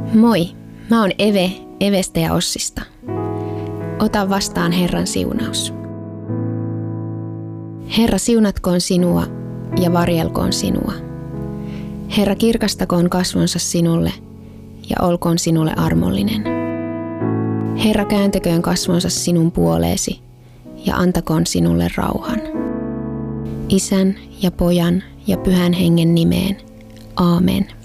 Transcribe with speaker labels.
Speaker 1: Moi, mä oon Eve Evestä ja Ossista. Ota vastaan Herran siunaus. Herra, siunatkoon sinua ja varjelkoon sinua. Herra, kirkastakoon kasvonsa sinulle ja olkoon sinulle armollinen. Herra, kääntäköön kasvonsa sinun puoleesi ja antakoon sinulle rauhan. Isän ja Pojan ja Pyhän Hengen nimeen. Aamen.